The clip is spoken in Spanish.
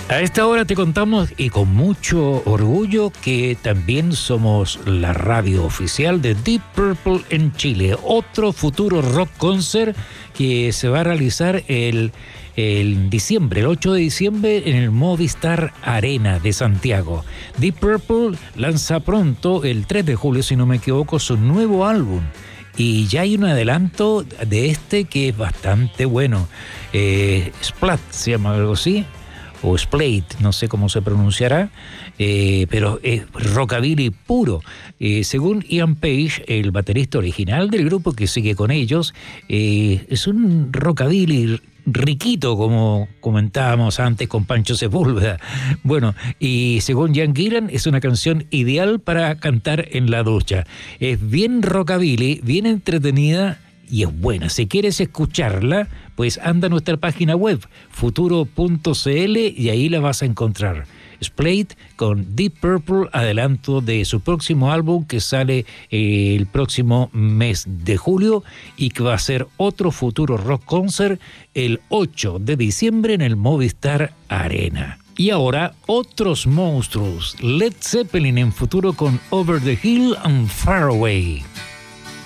A esta hora te contamos, y con mucho orgullo, que también somos la radio oficial de Deep Purple en Chile. Otro futuro rock concert que se va a realizar el diciembre, el 8 de diciembre, en el Movistar Arena de Santiago. Deep Purple lanza pronto, el 3 de julio, si no me equivoco, su nuevo álbum. Y ya hay un adelanto de este que es bastante bueno. Splat se llama, algo así. O Splate, no sé cómo se pronunciará, pero es rockabilly puro. Según Ian Page, el baterista original del grupo que sigue con ellos, es un rockabilly riquito, como comentábamos antes con Pancho Sepúlveda. Bueno, y según Ian Gillan, es una canción ideal para cantar en la ducha. Es bien rockabilly, bien entretenida y es buena. Si quieres escucharla, pues anda a nuestra página web, futuro.cl, y ahí la vas a encontrar. Splayed con Deep Purple, adelanto de su próximo álbum que sale el próximo mes de julio y que va a ser otro futuro rock concert el 8 de diciembre en el Movistar Arena. Y ahora, otros monstruos, Led Zeppelin en futuro con Over the Hill and Far Away.